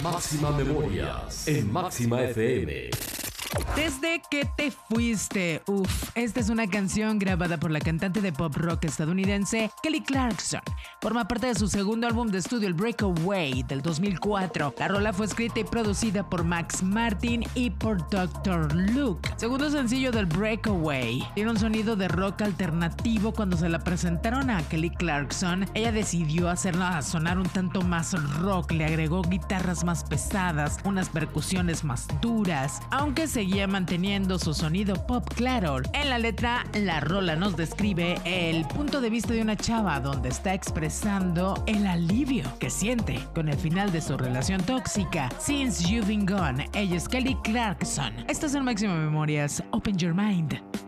Máxima Memorias en Máxima FM. Desde que te fuiste. Esta es una canción grabada por la cantante de pop rock estadounidense Kelly Clarkson. Forma parte de su segundo álbum de estudio, el Breakaway, del 2004. La rola fue escrita y producida por Max Martin y por Dr. Luke. Segundo sencillo del Breakaway. Tiene un sonido de rock alternativo. Cuando se la presentaron a Kelly Clarkson, ella decidió hacerla sonar un tanto más rock. Le agregó guitarras más pesadas, unas percusiones más duras, aunque seguía manteniendo su sonido pop claro. En la letra, la rola nos describe el punto de vista de una chava donde está expresando el alivio que siente con el final de su relación tóxica. Since You've Been Gone, ella es Kelly Clarkson. Esto es en Máxima Memorias. Open Your Mind.